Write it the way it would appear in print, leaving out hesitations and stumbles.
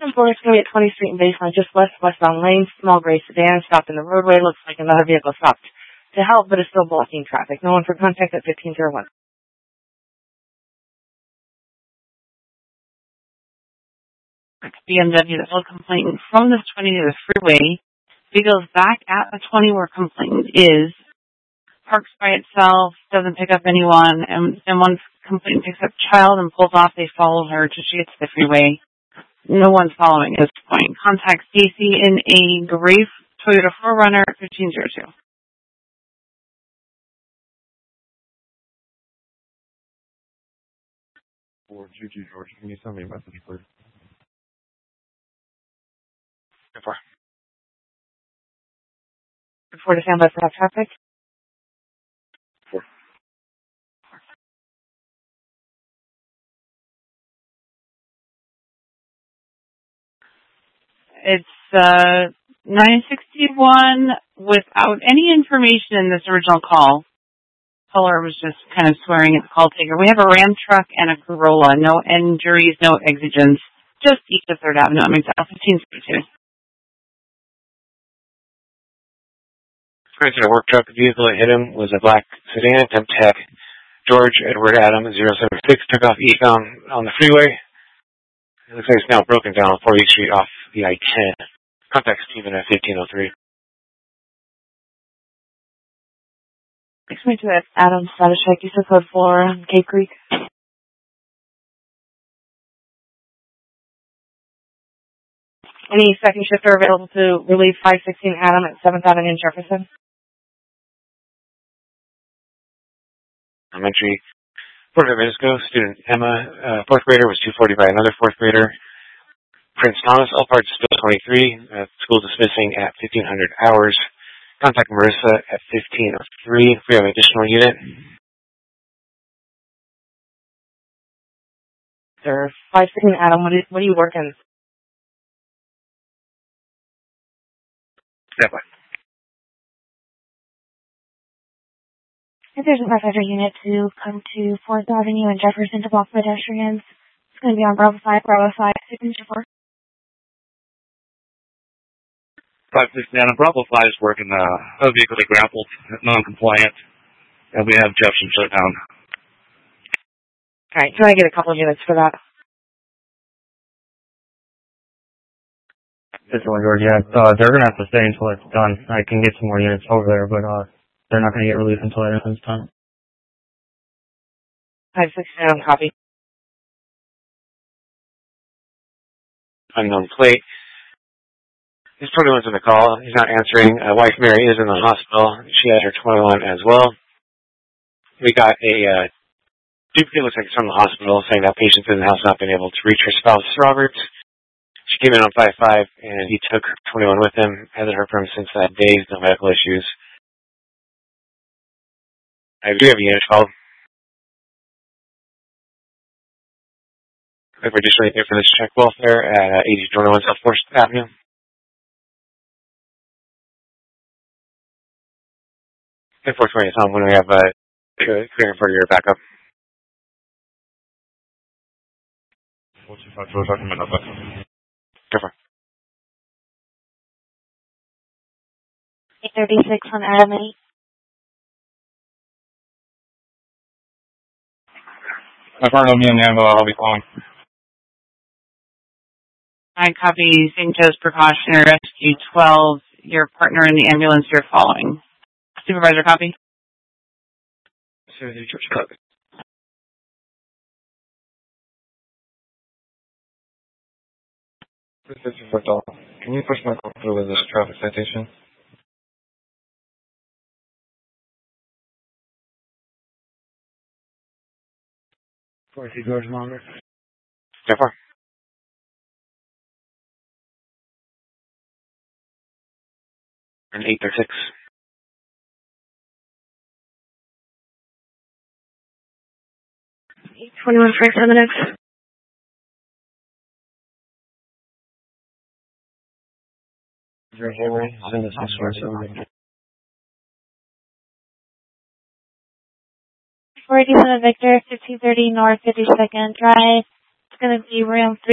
10-4 is going to be at 20th Street and Baseline, just westbound lane. Small gray sedan stopped in the roadway. Looks like another vehicle stopped to help, but is still blocking traffic. No one for contact at 1501. BMW, the full complainant from the 20 to the freeway. Vehicles back at the 20 where complainant is. Parks by itself, doesn't pick up anyone, and one complainant picks up child and pulls off. They follow her till she gets to the freeway. No one's following at this point. Contact Stacy in a gray Toyota 4Runner 1502. For Juju, George, can you send me a message, please? 4. 4 to stand by for traffic. 4. It's 961 without any information in this original call. Caller was just kind of swearing at the call taker. We have a Ram truck and a Corolla. No injuries, no exigents. Just east of 3rd Avenue. That makes it 1532. According to the work truck, the vehicle that hit him was a black sedan. Temp Tech George Edward Adam 076 took off eastbound on the freeway. It looks like it's now broken down on 48th Street off the I-10. Contact Stephen at 1503. Next me to Adam status check. You said code 4, Cape Creek. Any second shifter available to relieve 516 Adam at 7th Avenue in Jefferson? Elementary. 45 minutes ago, student Emma, 4th grader, was 240 by another 4th grader. Prince Thomas, all parts still 23. School dismissing at 1500 hours. Contact Marissa at 1503 if we have an additional unit. Sir, 516 Adam, what are you working? Step by. If there's a passenger unit to come to 4th Avenue and Jefferson to block pedestrians, it's going to be on Bravo 5, signature 4. 569 on Bravo 5 is working a vehicle that grappled, non-compliant, and we have Jefferson shut down. Alright, can I get a couple of units for that? This one, George, yeah. They're going to have to stay until it's done. I can get some more units over there, but they're not going to get released until everything's done. 569 copy. Unknown plate. His 21's on the call. He's not answering. Wife Mary is in the hospital. She has her 21 as well. We got a duplicate, looks like it's from the hospital, saying that patient's in the house not been able to reach her spouse, Roberts. She came in on 5-5, and he took 21 with him. Hasn't heard from him since that day. No medical issues. I do have a unit called. Looking for additional unit for this check welfare at 8021 South 4th Avenue. Unfortunately, it's on when we have clearing for your backup. What's your factor talking about that? Different. 836 on Adam 8. My partner will be in the ambulance. I'll be calling. I copy St. Joe's Precautionary Rescue 12. Your partner in the ambulance you're following. Supervisor, copy. Supervisor, copy. Can you push my call through with this traffic citation? For George longer. Different. And 836. 21 Frank 7 minutes. Your Henry is in the hospital. 487 Victor, 1530 North 52nd Drive. It's going to be room 3.